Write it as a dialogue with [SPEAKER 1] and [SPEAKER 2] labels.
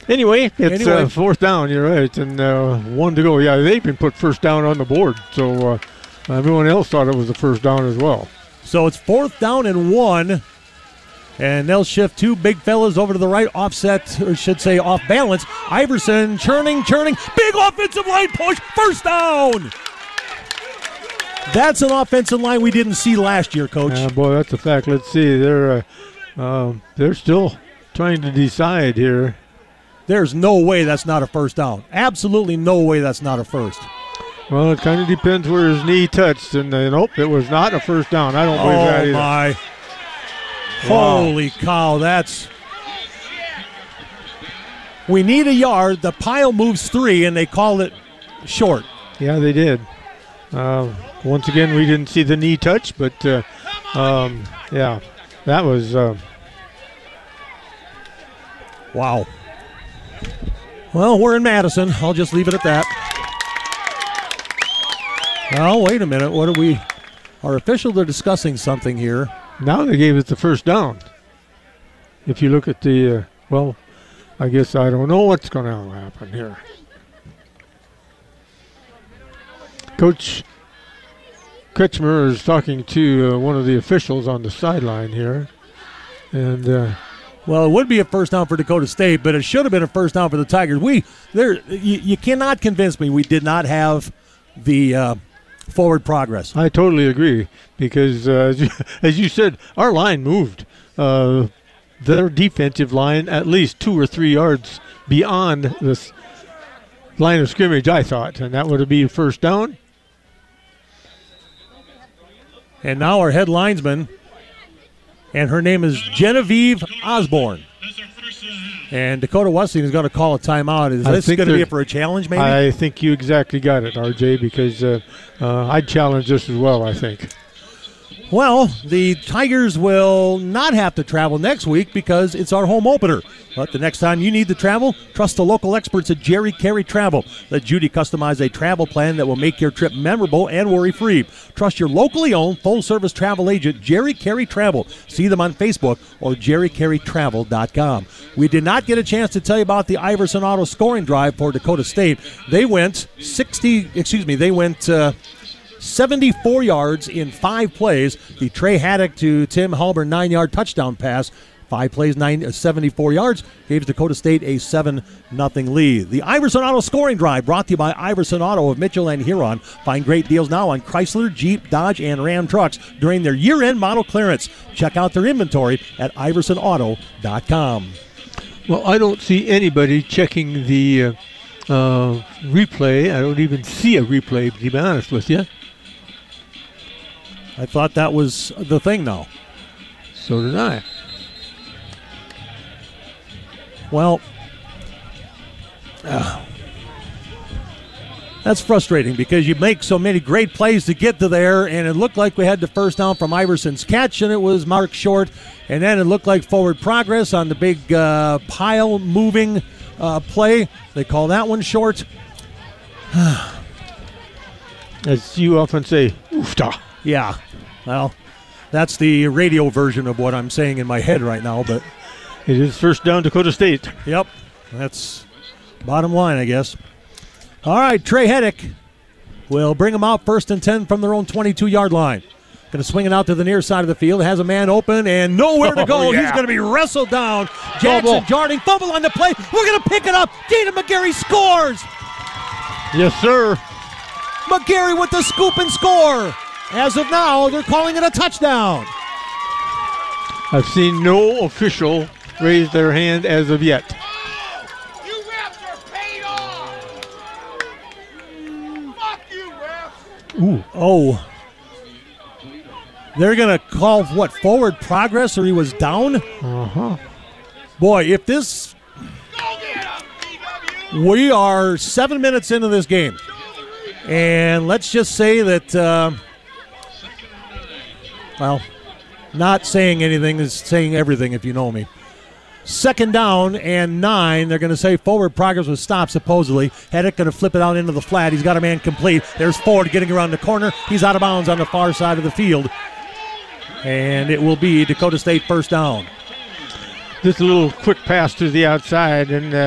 [SPEAKER 1] Anyway, it's fourth down. You're right, and 1 to go. Yeah, they even put first down on the board, so everyone else thought it was a first down as well.
[SPEAKER 2] So it's 4th down and 1, and they'll shift 2 big fellas over to the right, offset, or should say off balance. Iverson churning, big offensive line push, first down. That's an offensive line we didn't see last year, Coach.
[SPEAKER 1] Boy, that's a fact. Let's see. They're still trying to decide here.
[SPEAKER 2] There's no way that's not a first down. Absolutely no way that's not a first.
[SPEAKER 1] Well, it kind of depends where his knee touched, and nope, it was not a first down. I don't believe that either.
[SPEAKER 2] Oh, my. Wow. Holy cow, that's... We need a yard. The pile moves 3, and they call it short.
[SPEAKER 1] Yeah, they did. Once again, we didn't see the knee touch, but, yeah, that was...
[SPEAKER 2] Wow. Well, we're in Madison. I'll just leave it at that. Well, wait a minute. What are we? Our officials are discussing something here.
[SPEAKER 1] Now they gave it the first down. If you look at the, well, I guess I don't know what's going to happen here. Coach Kretschmer is talking to one of the officials on the sideline here. And
[SPEAKER 2] well, it would be a first down for Dakota State, but it should have been a first down for the Tigers. You cannot convince me we did not have the forward progress.
[SPEAKER 1] I totally agree because, as you said, our line moved. Their defensive line at least 2 or 3 yards beyond this line of scrimmage, I thought, and that would be a first down.
[SPEAKER 2] And now our head linesman, and her name is Genevieve Osborne. And Dakota Wesleyan is going to call a timeout. Is this going to be for a challenge, maybe?
[SPEAKER 1] I think you exactly got it, RJ, because I'd challenge this as well, I think.
[SPEAKER 2] Well, the Tigers will not have to travel next week because it's our home opener. But the next time you need to travel, trust the local experts at Jerry Carey Travel. Let Judy customize a travel plan that will make your trip memorable and worry-free. Trust your locally owned full-service travel agent, Jerry Carey Travel. See them on Facebook or jerrycareytravel.com. We did not get a chance to tell you about the Iverson Auto scoring drive for Dakota State. They went 74 yards in 5 plays. The Trey Haddock to Tim Halburn 9-yard touchdown pass. 5 plays, 74 yards, gave Dakota State a 7-0 lead. The Iverson Auto scoring drive brought to you by Iverson Auto of Mitchell and Huron. Find great deals now on Chrysler, Jeep, Dodge, and Ram trucks during their year-end model clearance. Check out their inventory at iversonauto.com.
[SPEAKER 1] Well, I don't see anybody checking the replay. I don't even see a replay, to be honest with you.
[SPEAKER 2] I thought that was the thing now.
[SPEAKER 1] So did I.
[SPEAKER 2] Well, that's frustrating because you make so many great plays to get to there, and it looked like we had the first down from Iverson's catch, and it was marked short, and then it looked like forward progress on the big pile moving play. They call that one short.
[SPEAKER 1] As you often say, oofta.
[SPEAKER 2] Yeah, well, that's the radio version of what I'm saying in my head right now, but
[SPEAKER 1] it is first down Dakota State.
[SPEAKER 2] Yep, that's bottom line, I guess. All right, Trey Haddock will bring them out 1st and 10 from their own 22-yard line. Going to swing it out to the near side of the field. Has a man open and nowhere to go. Yeah. He's going to be wrestled down. Jackson Jarding, fumble on the play. We're going to pick it up. Dana McGarry scores.
[SPEAKER 1] Yes, sir.
[SPEAKER 2] McGarry with the scoop and score. As of now, they're calling it a touchdown.
[SPEAKER 1] I've seen no official raise their hand as of yet.
[SPEAKER 3] You refs are paid off. Fuck you, refs.
[SPEAKER 2] Ooh. Oh. They're going to call, what, forward progress, or he was down?
[SPEAKER 1] Uh-huh.
[SPEAKER 2] Boy, if this... We are 7 minutes into this game. And let's just say that, well, not saying anything is saying everything if you know me. 2nd down and 9. They're going to say forward progress was stopped, supposedly. Haddock going to flip it out into the flat. He's got a man complete. There's Ford getting around the corner. He's out of bounds on the far side of the field. And it will be Dakota State first down.
[SPEAKER 1] Just a little quick pass to the outside, and